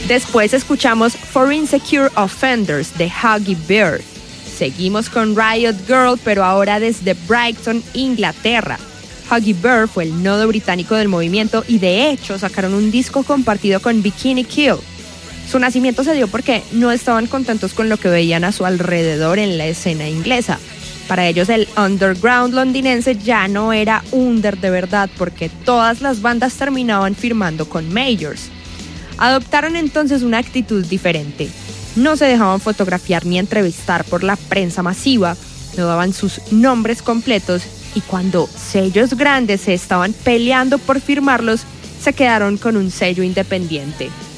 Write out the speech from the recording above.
Después escuchamos For Insecure Offenders de Huggy Bear. Seguimos con Riot Girl, pero ahora desde Brighton, Inglaterra. Huggy Bear fue el nodo británico del movimiento y de hecho sacaron un disco compartido con Bikini Kill. Su nacimiento se dio porque no estaban contentos con lo que veían a su alrededor en la escena inglesa. Para ellos el underground londinense ya no era under de verdad porque todas las bandas terminaban firmando con majors. Adoptaron entonces una actitud diferente. No se dejaban fotografiar ni entrevistar por la prensa masiva, no daban sus nombres completos y cuando sellos grandes se estaban peleando por firmarlos, se quedaron con un sello independiente.